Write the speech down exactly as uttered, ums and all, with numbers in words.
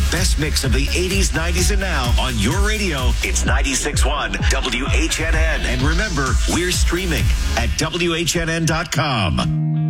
best mix of the eighties, nineties, and now on your radio. It's ninety-six point one W H N N. And remember, we're streaming at W H N N dot com.